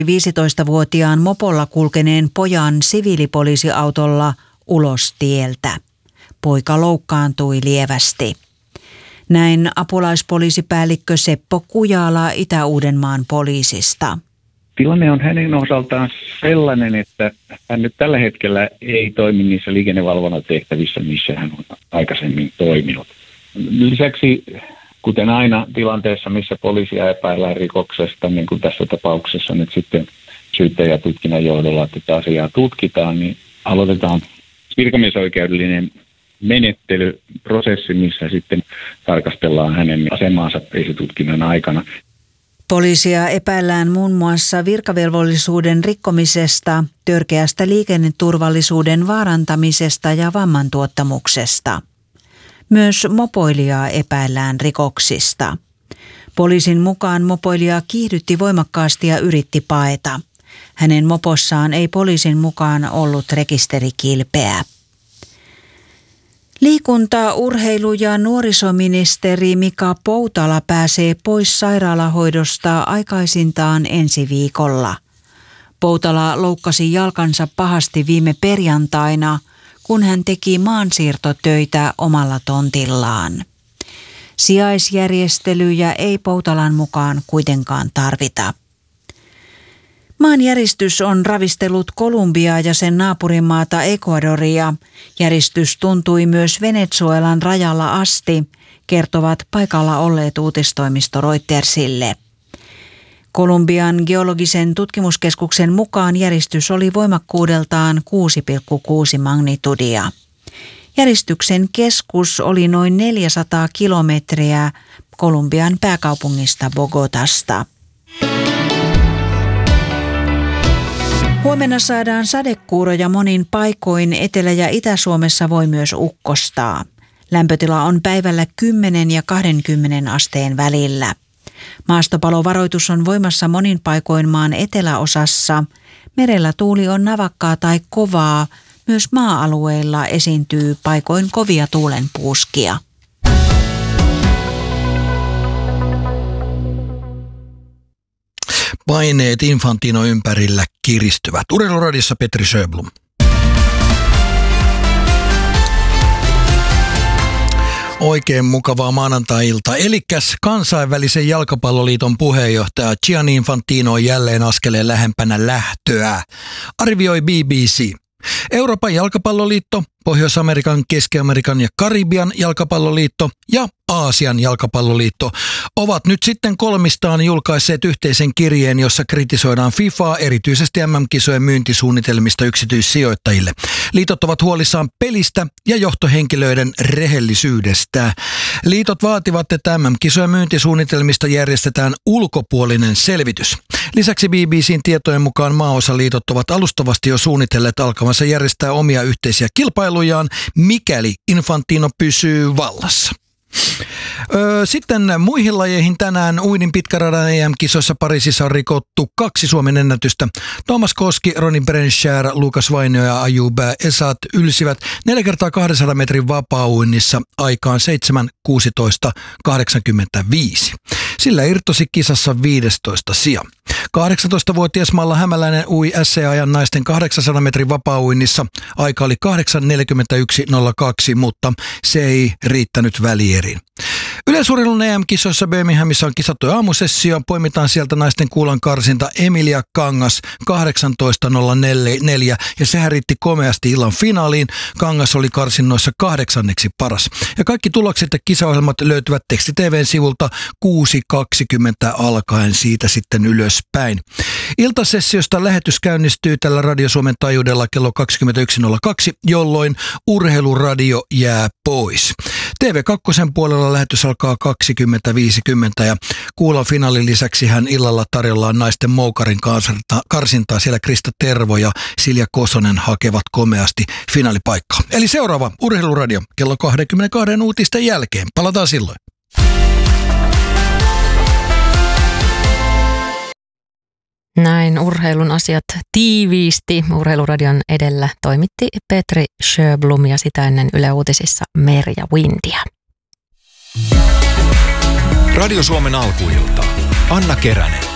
15-vuotiaan mopolla kulkeneen pojan siviilipoliisiautolla ulos tieltä. Poika loukkaantui lievästi. Näin apulaispoliisipäällikkö Seppo Kujala Itä-Uudenmaan poliisista. Tilanne on hänen osaltaan sellainen, että hän nyt tällä hetkellä ei toimi niissä liikennevalvonnan tehtävissä, missä hän on aikaisemmin toiminut. Lisäksi, kuten aina tilanteessa, missä poliisia epäillään rikoksesta, niin kuin tässä tapauksessa nyt sitten syyttäjätutkinnan johdolla tätä asiaa tutkitaan, niin aloitetaan virkamiesoikeudellinen menettelyprosessi, missä sitten tarkastellaan hänen asemaansa esitutkinnan aikana. Poliisia epäillään muun muassa virkavelvollisuuden rikkomisesta, törkeästä liikenneturvallisuuden vaarantamisesta ja vammantuottamuksesta. Myös mopoilijaa epäillään rikoksista. Poliisin mukaan mopoilija kiihdytti voimakkaasti ja yritti paeta. Hänen mopossaan ei poliisin mukaan ollut rekisterikilpeä. Liikunta-, urheilu- ja nuorisoministeri Mika Poutala pääsee pois sairaalahoidosta aikaisintaan ensi viikolla. Poutala loukkasi jalkansa pahasti viime perjantaina, kun hän teki maansiirtotöitä omalla tontillaan. Sijaisjärjestelyjä ei Poutalan mukaan kuitenkaan tarvita. Maanjäristys on ravistellut Kolumbiaa ja sen naapurimaata Ecuadoria. Järistys tuntui myös Venezuelan rajalla asti, kertovat paikalla olleet uutistoimisto Reutersille. Kolumbian geologisen tutkimuskeskuksen mukaan järistys oli voimakkuudeltaan 6,6 magnitudia. Järistyksen keskus oli noin 400 kilometriä Kolumbian pääkaupungista Bogotasta. Huomenna saadaan sadekuuroja monin paikoin. Etelä- ja Itä-Suomessa voi myös ukkostaa. Lämpötila on päivällä 10 ja 20 asteen välillä. Maastopalovaroitus on voimassa monin paikoin maan eteläosassa. Merellä tuuli on navakkaa tai kovaa. Myös maa-alueilla esiintyy paikoin kovia tuulenpuuskia. Paineet Infantino ympärillä kiristyvät. Urheiluradiossa Petri Sjöblom. Oikein mukavaa maanantai-iltaa. Elikkäs kansainvälisen jalkapalloliiton puheenjohtaja Gianni Infantino on jälleen askeleen lähempänä lähtöä, arvioi BBC. Euroopan jalkapalloliitto, Pohjois-Amerikan, Keski-Amerikan ja Karibian jalkapalloliitto ja Aasian jalkapalloliitto ovat nyt sitten kolmistaan julkaisseet yhteisen kirjeen, jossa kritisoidaan FIFAa erityisesti MM-kisojen myyntisuunnitelmista yksityissijoittajille. Liitot ovat huolissaan pelistä ja johtohenkilöiden rehellisyydestä. Liitot vaativat, että MM-kisojen myyntisuunnitelmista järjestetään ulkopuolinen selvitys. Lisäksi BBCn tietojen mukaan maaosaliitot ovat alustavasti jo suunnitelleet alkavansa järjestää omia yhteisiä kilpailujaan, mikäli Infantino pysyy vallassa. Sitten muihin lajeihin tänään uinnin pitkäradan EM-kisoissa Pariisissa on rikottu 2 Suomen ennätystä. Thomas Koski, Ronnie Brenschär, Lukas Vainio ja Ayub Esat ylsivät 4 kertaa 200 metrin vapaa-uinnissa aikaan 7.16.85. Sillä irtosi kisassa 15 sija. 18-vuotias Malla Hämäläinen ui SC-ajan naisten 800 metrin vapaa-uinnissa. Aika oli 8.41.02, mutta se ei riittänyt välieriin. Yleisurheilun EM-kisoissa Birminghamissa on kisattu aamusessio. Poimitaan sieltä naisten kuulan karsinta Emilia Kangas 18.04 ja sehän riitti komeasti illan finaaliin. Kangas oli karsinnoissa 8. paras. Ja kaikki tulokset ja kisaohjelmat löytyvät Teksti-TV:n sivulta 6.20 alkaen siitä sitten ylöspäin. Iltasessiosta lähetys käynnistyy tällä Radio Suomen taajuudella kello 21.02, jolloin urheiluradio jää pois. TV2 puolella lähetys alkaa 20.50 ja kuulan finaalin lisäksi hän illalla tarjollaan naisten moukarin karsintaa. Siellä Krista Tervo ja Silja Kosonen hakevat komeasti finaalipaikkaa. Eli seuraava urheiluradio kello 22 uutisten jälkeen. Palataan silloin. Näin urheilun asiat tiiviisti. Urheiluradion edellä toimitti Petri Sjöblom ja sitä ennen Yle Uutisissa Merja Windia. Radio Suomen alkuilta. Anna Keränen.